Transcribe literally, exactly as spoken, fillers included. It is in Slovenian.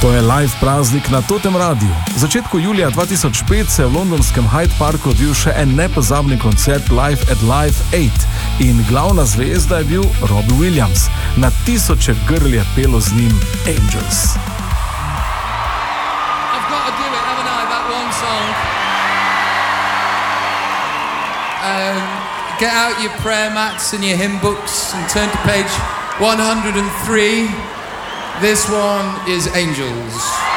To je live praznik na Totem Radiu. V začetku julija dva tisoč pet se je v londonskem Hyde Parku odvil še en nepozabni koncert Live at Live osem in glavna zvezda je bil Robbie Williams. Na tisoče grl je pelo z njim Angels. I've got to do it, haven't I, that one song? Um, get out your prayer mats and your hymn books and turn to page one hundred three. This one is Angels.